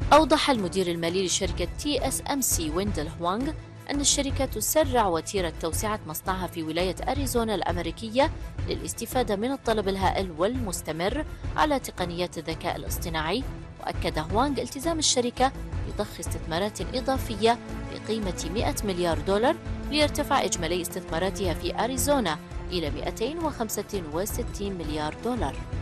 أوضح المدير المالي لشركة TSMC ويندل هوانغ أن الشركة تسرع وتيرة توسعة مصنعها في ولاية أريزونا الأمريكية للاستفادة من الطلب الهائل والمستمر على تقنيات الذكاء الاصطناعي. وأكد هوانغ التزام الشركة بضخ استثمارات إضافية بقيمة 100 مليار دولار ليرتفع إجمالي استثماراتها في أريزونا إلى 265 مليار دولار.